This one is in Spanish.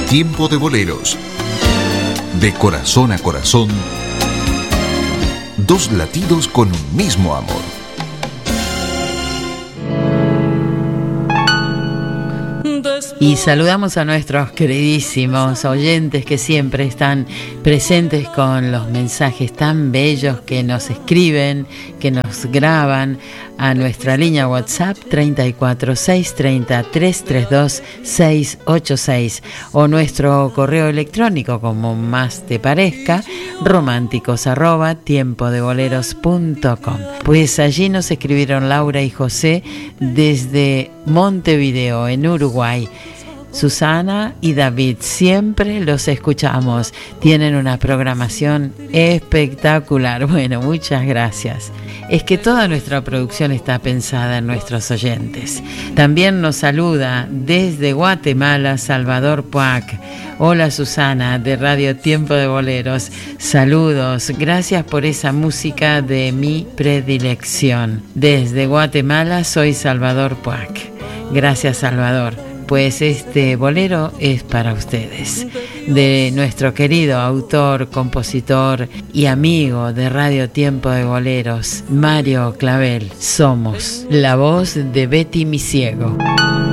Tiempo de Boleros. De corazón a corazón, dos latidos con un mismo amor. Y saludamos a nuestros queridísimos oyentes que siempre están presentes con los mensajes tan bellos que nos escriben, que nos graban a nuestra línea WhatsApp 34 630 332 686 o nuestro correo electrónico, como más te parezca, románticos@tiempodevoleros.com. Pues allí nos escribieron Laura y José desde Montevideo, en Uruguay. Susana y David, siempre los escuchamos. Tienen una programación espectacular. Bueno, muchas gracias. Es que toda nuestra producción está pensada en nuestros oyentes. También nos saluda desde Guatemala Salvador Puac. Hola Susana, de Radio Tiempo de Boleros. Saludos, gracias por esa música de mi predilección. Desde Guatemala soy Salvador Puac. Gracias Salvador. Pues este bolero es para ustedes, de nuestro querido autor, compositor y amigo de Radio Tiempo de Boleros, Mario Clavel. Somos la voz de Betty Mi Ciego.